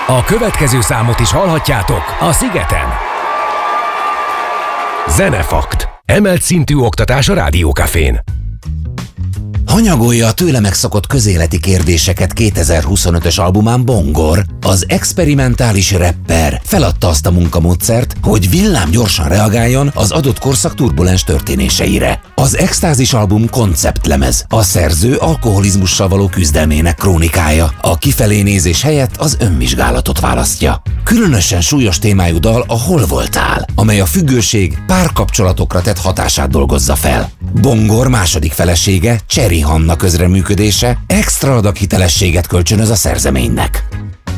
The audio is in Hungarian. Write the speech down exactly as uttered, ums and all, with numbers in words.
A következő számot is hallhatjátok a Szigeten. Zenefakt. Emelt szintű oktatás a Rádiókafén. Hanyagolja a tőle megszokott közéleti kérdéseket kétezer-huszonötös albumán Bongor, az experimentális rapper feladta azt a munkamódszert, hogy villámgyorsan reagáljon az adott korszak turbulens történéseire. Az Extázis album konceptlemez, a szerző alkoholizmussal való küzdelmének krónikája, a kifelé nézés helyett az önvizsgálatot választja. Különösen súlyos témájú dal a Hol voltál, amely a függőség párkapcsolatokra tett hatását dolgozza fel. Bongor második felesége, Cseri Hanna közreműködése extra adag hitelességet kölcsönöz a szerzeménynek.